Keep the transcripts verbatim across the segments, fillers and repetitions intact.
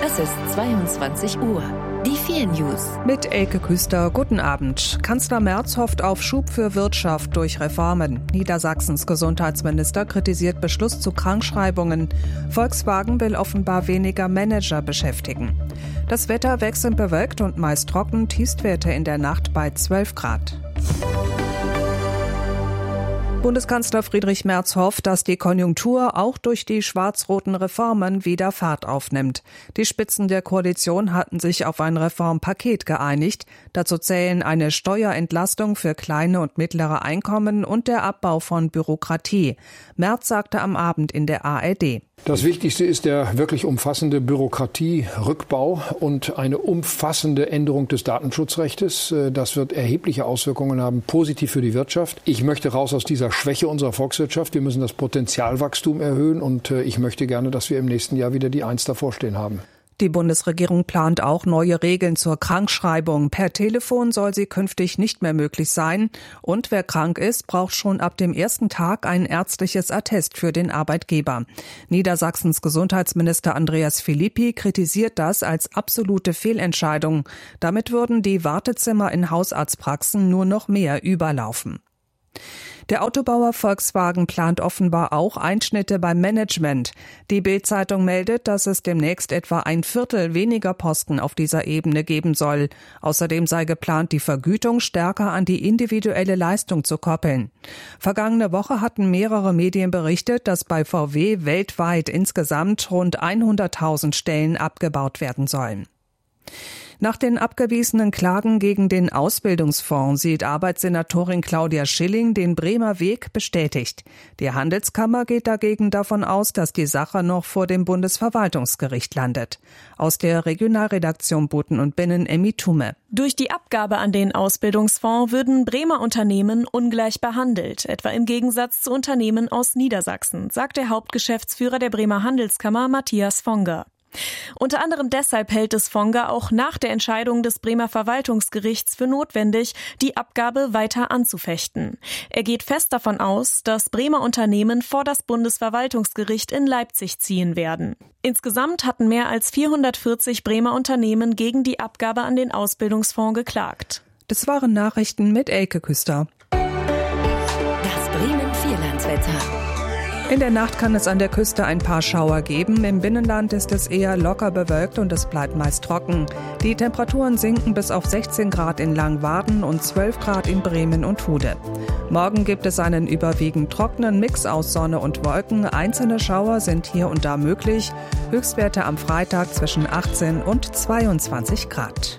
Es ist zweiundzwanzig Uhr. Die vier News. Mit Elke Küster, guten Abend. Kanzler Merz hofft auf Schub für Wirtschaft durch Reformen. Niedersachsens Gesundheitsminister kritisiert Beschluss zu Krankschreibungen. Volkswagen will offenbar weniger Manager beschäftigen. Das Wetter wechselnd bewölkt und meist trocken, Tiefstwerte in der Nacht bei zwölf Grad. Bundeskanzler Friedrich Merz hofft, dass die Konjunktur auch durch die schwarz-roten Reformen wieder Fahrt aufnimmt. Die Spitzen der Koalition hatten sich auf ein Reformpaket geeinigt. Dazu zählen eine Steuerentlastung für kleine und mittlere Einkommen und der Abbau von Bürokratie. Merz sagte am Abend in der A R D: Das Wichtigste ist der wirklich umfassende Bürokratierückbau und eine umfassende Änderung des Datenschutzrechts. Das wird erhebliche Auswirkungen haben, positiv für die Wirtschaft. Ich möchte raus aus dieser Schwäche unserer Volkswirtschaft. Wir müssen das Potenzialwachstum erhöhen und ich möchte gerne, dass wir im nächsten Jahr wieder die Eins davor stehen haben. Die Bundesregierung plant auch neue Regeln zur Krankschreibung. Per Telefon soll sie künftig nicht mehr möglich sein. Und wer krank ist, braucht schon ab dem ersten Tag ein ärztliches Attest für den Arbeitgeber. Niedersachsens Gesundheitsminister Andreas Philippi kritisiert das als absolute Fehlentscheidung. Damit würden die Wartezimmer in Hausarztpraxen nur noch mehr überlaufen. Der Autobauer Volkswagen plant offenbar auch Einschnitte beim Management. Die Bild-Zeitung meldet, dass es demnächst etwa ein Viertel weniger Posten auf dieser Ebene geben soll. Außerdem sei geplant, die Vergütung stärker an die individuelle Leistung zu koppeln. Vergangene Woche hatten mehrere Medien berichtet, dass bei V W weltweit insgesamt rund hunderttausend Stellen abgebaut werden sollen. Nach den abgewiesenen Klagen gegen den Ausbildungsfonds sieht Arbeitssenatorin Claudia Schilling den Bremer Weg bestätigt. Die Handelskammer geht dagegen davon aus, dass die Sache noch vor dem Bundesverwaltungsgericht landet. Aus der Regionalredaktion Boten und Binnen Emmy Thume. Durch die Abgabe an den Ausbildungsfonds würden Bremer Unternehmen ungleich behandelt, etwa im Gegensatz zu Unternehmen aus Niedersachsen, sagt der Hauptgeschäftsführer der Bremer Handelskammer Matthias Fonger. Unter anderem deshalb hält es Fonger auch nach der Entscheidung des Bremer Verwaltungsgerichts für notwendig, die Abgabe weiter anzufechten. Er geht fest davon aus, dass Bremer Unternehmen vor das Bundesverwaltungsgericht in Leipzig ziehen werden. Insgesamt hatten mehr als vierhundertvierzig Bremer Unternehmen gegen die Abgabe an den Ausbildungsfonds geklagt. Das waren Nachrichten mit Elke Küster. Das Bremen-Vierlandswetter. In der Nacht kann es an der Küste ein paar Schauer geben. Im Binnenland ist es eher locker bewölkt und es bleibt meist trocken. Die Temperaturen sinken bis auf sechzehn Grad in Langwaden und zwölf Grad in Bremen und Hude. Morgen gibt es einen überwiegend trockenen Mix aus Sonne und Wolken. Einzelne Schauer sind hier und da möglich. Höchstwerte am Freitag zwischen achtzehn und zweiundzwanzig Grad.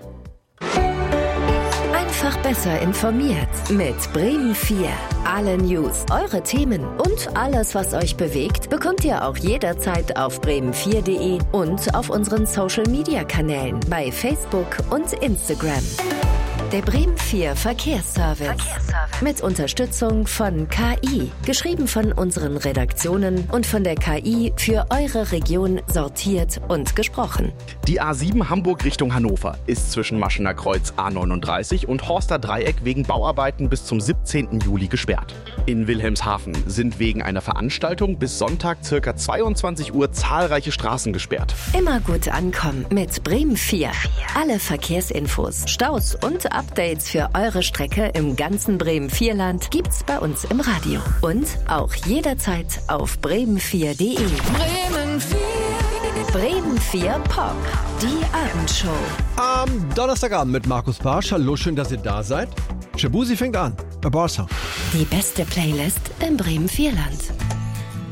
Einfach besser informiert mit Bremen vier. Alle News, eure Themen und alles, was euch bewegt, bekommt ihr auch jederzeit auf bremen vier punkt de und auf unseren Social-Media-Kanälen bei Facebook und Instagram. Der Bremen vier Verkehrsservice. Verkehrsservice. Mit Unterstützung von K I. Geschrieben von unseren Redaktionen und von der K I für eure Region sortiert und gesprochen. Die A sieben Hamburg Richtung Hannover ist zwischen Maschener Kreuz A neununddreißig und Horster Dreieck wegen Bauarbeiten bis zum siebzehnten Juli gesperrt. In Wilhelmshaven sind wegen einer Veranstaltung bis Sonntag ca. zweiundzwanzig Uhr zahlreiche Straßen gesperrt. Immer gut ankommen mit Bremen vier. Alle Verkehrsinfos, Staus und Updates für eure Strecke im ganzen Bremen-Vierland gibt's bei uns im Radio. Und auch jederzeit auf bremen vier punkt de. Bremen vier. Bremen vier Pop. Die Abendshow. Am Donnerstagabend mit Markus Barsch. Hallo, schön, dass ihr da seid. Shabuzi fängt an. A Bar Sound. Die beste Playlist im Bremen-Vierland.